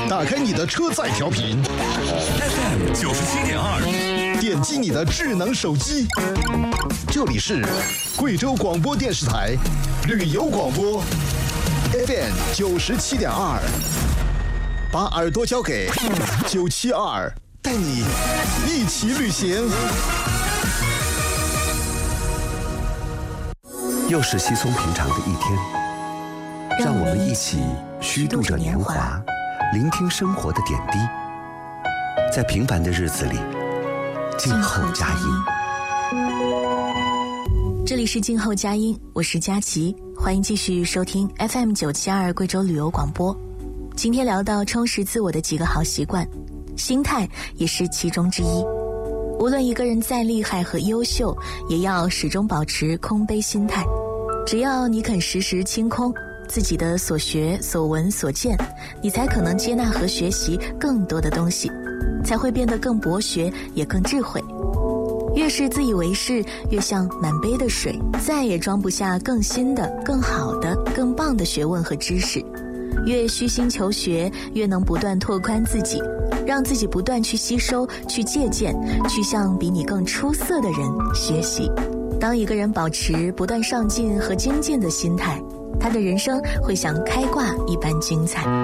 打开你的车载调频 FM 97.2， 点击你的智能手机，这里是贵州广播电视台旅游广播 FM 97.2，把耳朵交给972，带你一起旅行。 又是稀松平常的一天，让我们一起虚度着年华，聆听生活的点滴，在平凡的日子里静候佳音。 这里是静候佳音，我是佳琪，欢迎继续收听 FM 972贵州旅游广播。今天聊到充实自我的几个好习惯，心态也是其中之一。无论一个人再厉害和优秀，也要始终保持空杯心态。只要你肯时时清空自己的所学所闻所见，你才可能接纳和学习更多的东西，才会变得更博学也更智慧。越是自以为是，越像满杯的水，再也装不下更新的更好的更棒的学问和知识。越虚心求学，越能不断拓宽自己，让自己不断去吸收，去借鉴，去向比你更出色的人学习。当一个人保持不断上进和精进的心态，他的人生会像开挂一般精彩。